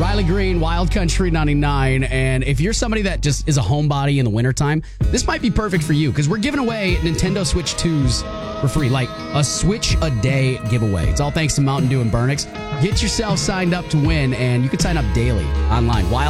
Riley Green, Wild Country 99. And if you're somebody that just is a homebody in the wintertime, this might be perfect for you because we're giving away Nintendo Switch 2s for free, like a Switch a day giveaway. It's all thanks to Mountain Dew and Burnix. Get yourself signed up to win, and you can sign up daily online. Wild